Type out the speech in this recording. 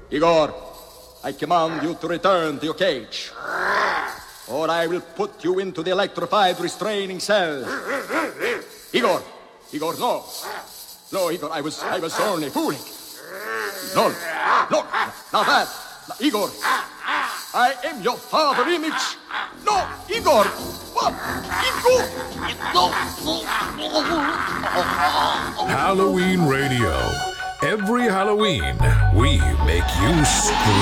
Igor, I command you to return to your cage, or I will put you into the electrified restraining cell. Igor, no. No, Igor, I was only fooling. No, now that, Igor, I am your father image. No, Igor, what? Igor, no. Halloween Radio. Every Halloween, we make you scream.